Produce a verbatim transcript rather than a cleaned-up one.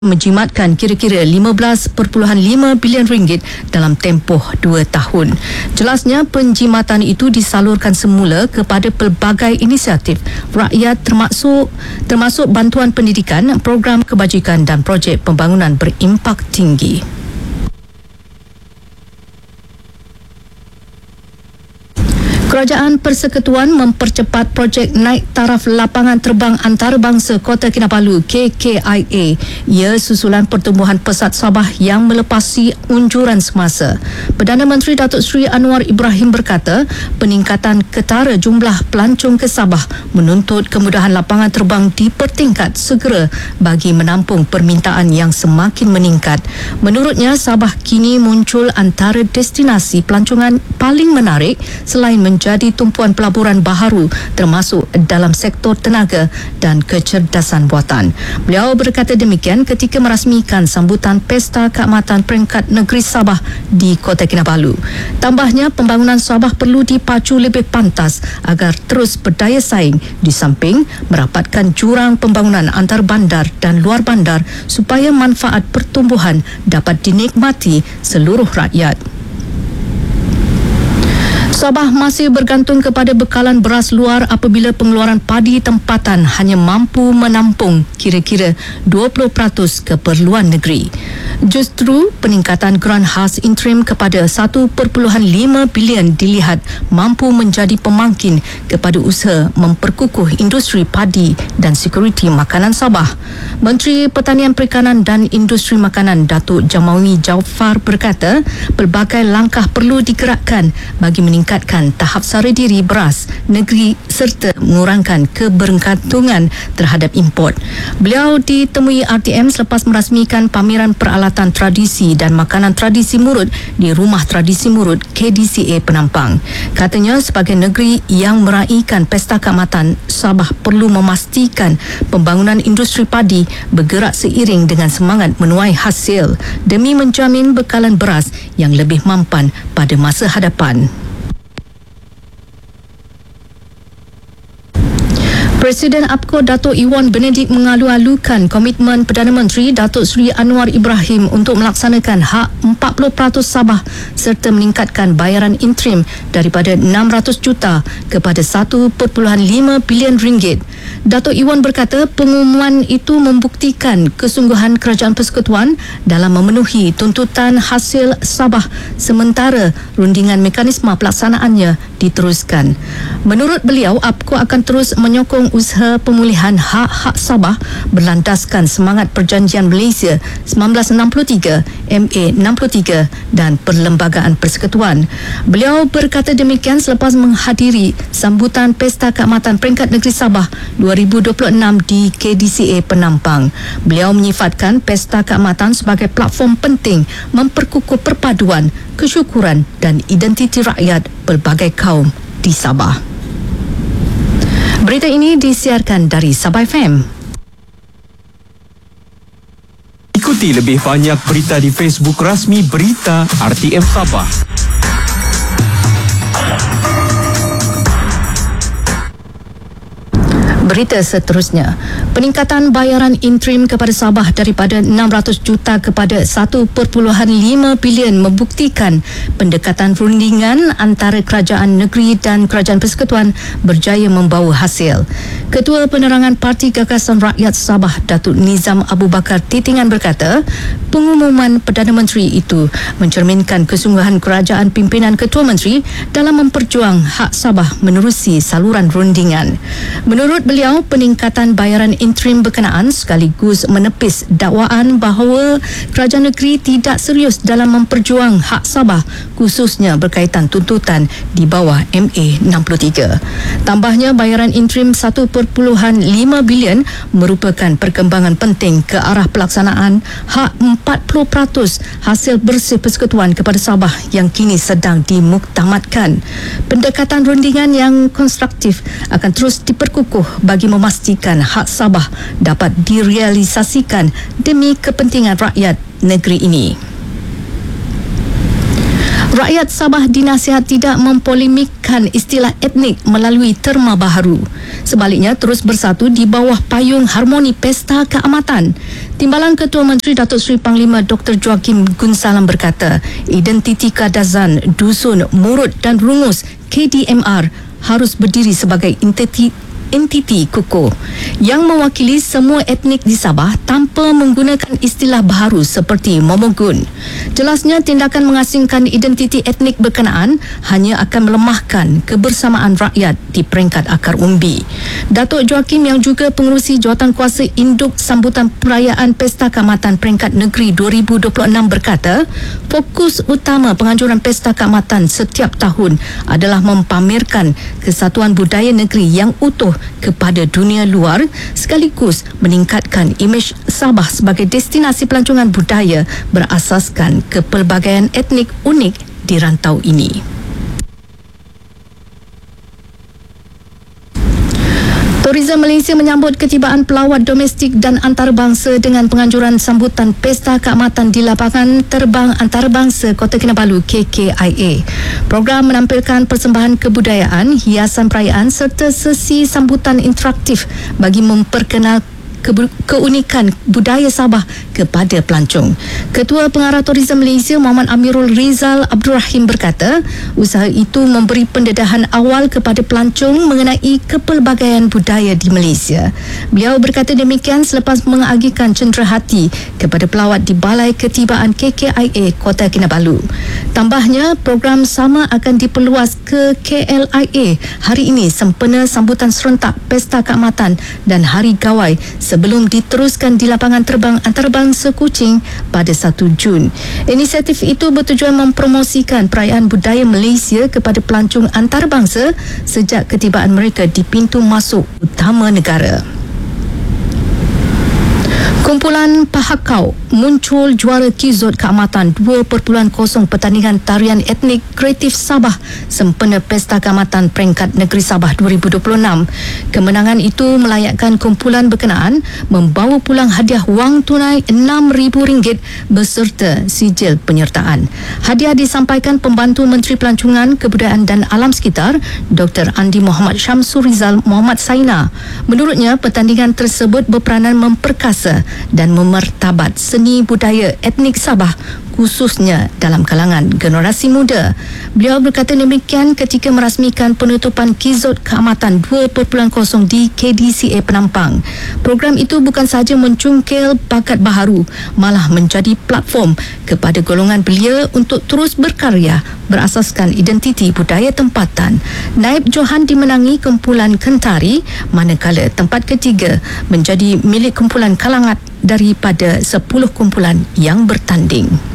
menjimatkan kira-kira lima belas perpuluhan lima bilion ringgit dalam tempoh dua tahun. Jelasnya penjimatan itu disalurkan semula kepada pelbagai inisiatif rakyat termasuk termasuk bantuan pendidikan, program kebajikan dan projek pembangunan berimpak tinggi. Kerajaan Persekutuan mempercepat projek naik taraf lapangan terbang antarabangsa Kota Kinabalu K K I A. Ia susulan pertumbuhan pesat Sabah yang melepasi unjuran semasa. Perdana Menteri Datuk Seri Anwar Ibrahim berkata, peningkatan ketara jumlah pelancong ke Sabah menuntut kemudahan lapangan terbang dipertingkat segera bagi menampung permintaan yang semakin meningkat. Menurutnya, Sabah kini muncul antara destinasi pelancongan paling menarik selain menjadi jadi tumpuan pelaburan baharu termasuk dalam sektor tenaga dan kecerdasan buatan. Beliau berkata demikian ketika merasmikan sambutan Pesta Keamatan Peringkat Negeri Sabah di Kota Kinabalu. Tambahnya, pembangunan Sabah perlu dipacu lebih pantas agar terus berdaya saing di samping merapatkan jurang pembangunan antar bandar dan luar bandar supaya manfaat pertumbuhan dapat dinikmati seluruh rakyat. Sabah masih bergantung kepada bekalan beras luar apabila pengeluaran padi tempatan hanya mampu menampung kira-kira dua puluh peratus keperluan negeri. Justru peningkatan geran khas interim kepada satu perpuluhan lima bilion dilihat mampu menjadi pemangkin kepada usaha memperkukuh industri padi dan sekuriti makanan Sabah. Menteri Pertanian Perikanan dan Industri Makanan Datuk Jamawi Jaafar berkata, pelbagai langkah perlu digerakkan bagi meningkatkan tahap sara diri beras negeri serta mengurangkan kebergantungan terhadap import. Beliau ditemui R T M selepas merasmikan pameran peralatan tradisi dan makanan tradisi Murut di Rumah Tradisi Murut K D C A Penampang. Katanya, sebagai negeri yang meraihkan Pesta Keamatan, Sabah perlu memastikan pembangunan industri padi bergerak seiring dengan semangat menuai hasil demi menjamin bekalan beras yang lebih mampan pada masa hadapan. Presiden A P K O Datuk Iwan Benedik mengalu-alukan komitmen Perdana Menteri Datuk Seri Anwar Ibrahim untuk melaksanakan hak empat puluh peratus Sabah serta meningkatkan bayaran interim daripada enam ratus juta kepada satu perpuluhan lima bilion ringgit. Datuk Iwan berkata pengumuman itu membuktikan kesungguhan Kerajaan Persekutuan dalam memenuhi tuntutan hasil Sabah sementara rundingan mekanisme pelaksanaannya diteruskan. Menurut beliau, A P K O akan terus menyokong usaha pemulihan hak-hak Sabah berlandaskan semangat Perjanjian Malaysia seribu sembilan ratus enam puluh tiga, M A enam puluh tiga dan Perlembagaan Persekutuan. Beliau berkata demikian selepas menghadiri sambutan Pesta Keamatan Peringkat Negeri Sabah dua ribu dua puluh enam di K D C A Penampang. Beliau menyifatkan Pesta Keamatan sebagai platform penting memperkukuh perpaduan, kesyukuran dan identiti rakyat pelbagai kaum di Sabah. Berita ini disiarkan dari Sabah F M. Ikuti lebih banyak berita di Facebook rasmi Berita R T M Sabah. Berita seterusnya, peningkatan bayaran interim kepada Sabah daripada enam ratus juta kepada satu perpuluhan lima bilion membuktikan pendekatan rundingan antara kerajaan negeri dan Kerajaan Persekutuan berjaya membawa hasil. Ketua Penerangan Parti Gagasan Rakyat Sabah Datuk Nizam Abu Bakar Titingan berkata, pengumuman Perdana Menteri itu mencerminkan kesungguhan kerajaan pimpinan Ketua Menteri dalam memperjuang hak Sabah menerusi saluran rundingan. Menurut beliau, peningkatan bayaran interim berkenaan sekaligus menepis dakwaan bahawa kerajaan negeri tidak serius dalam memperjuang hak Sabah khususnya berkaitan tuntutan di bawah M A enam puluh tiga. Tambahnya, bayaran interim satu perpuluhan lima bilion merupakan perkembangan penting ke arah pelaksanaan hak empat puluh peratus hasil bersih persekutuan kepada Sabah yang kini sedang dimuktamadkan. Pendekatan rundingan yang konstruktif akan terus diperkukuh bagi memastikan hak Sabah dapat direalisasikan demi kepentingan rakyat negeri ini. Rakyat Sabah dinasihat tidak mempolemikkan istilah etnik melalui terma baharu. Sebaliknya, terus bersatu di bawah payung harmoni Pesta Keamatan. Timbalan Ketua Menteri Datuk Seri Panglima Doktor Joaquim Gunsalam berkata, identiti kadazan, dusun, murut dan rungus K D M R harus berdiri sebagai entiti entiti kukuh yang mewakili semua etnik di Sabah tanpa menggunakan istilah baharu seperti momogun. Jelasnya, tindakan mengasingkan identiti etnik berkenaan hanya akan melemahkan kebersamaan rakyat di peringkat akar umbi. Datuk Joaquim yang juga pengerusi Jawatankuasa Induk Sambutan Perayaan Pesta Keamatan Peringkat Negeri dua ribu dua puluh enam berkata, fokus utama penganjuran Pesta Keamatan setiap tahun adalah mempamerkan kesatuan budaya negeri yang utuh kepada dunia luar sekaligus meningkatkan imej Sabah sebagai destinasi pelancongan budaya berasaskan kepelbagaian etnik unik di rantau ini. Tourism Malaysia menyambut ketibaan pelawat domestik dan antarabangsa dengan penganjuran sambutan Pesta Keamatan di lapangan terbang antarabangsa Kota Kinabalu K K I A. Program menampilkan persembahan kebudayaan, hiasan perayaan serta sesi sambutan interaktif bagi memperkenal Ke- keunikan budaya Sabah kepada pelancong. Ketua Pengarah Tourism Malaysia Muhammad Amirul Rizal Abdul Rahim berkata, usaha itu memberi pendedahan awal kepada pelancong mengenai kepelbagaian budaya di Malaysia. Beliau berkata demikian selepas mengagihkan cenderahati kepada pelawat di Balai Ketibaan K K I A Kota Kinabalu. Tambahnya, program sama akan diperluas ke K L I A hari ini sempena sambutan serentak Pesta Keamatan dan Hari Gawai sebelum diteruskan di lapangan terbang antarabangsa Kuching pada satu Jun. Inisiatif itu bertujuan mempromosikan perayaan budaya Malaysia kepada pelancong antarabangsa sejak ketibaan mereka di pintu masuk utama negara. Kumpulan Pahakau muncul juara Kizot Keamatan dua perpuluhan kosong pertandingan tarian etnik kreatif Sabah sempena Pesta Keamatan Peringkat Negeri Sabah dua ribu dua puluh enam. Kemenangan itu melayakkan kumpulan berkenaan membawa pulang hadiah wang tunai enam ribu ringgit beserta sijil penyertaan. Hadiah disampaikan Pembantu Menteri Pelancongan, Kebudayaan dan Alam Sekitar Doktor Andi Muhammad Syamsul Rizal Muhammad Saina. Menurutnya, pertandingan tersebut berperanan memperkasa dan memertabat seni budaya etnik Sabah khususnya dalam kalangan generasi muda. Beliau berkata demikian ketika merasmikan penutupan Kizot Keamatan dua perpuluhan kosong di K D C A Penampang. Program itu bukan sahaja mencungkil bakat baharu, malah menjadi platform kepada golongan belia untuk terus berkarya berasaskan identiti budaya tempatan. Naib Johan dimenangi kumpulan Kentari, manakala tempat ketiga menjadi milik kumpulan Kalangat daripada sepuluh kumpulan yang bertanding.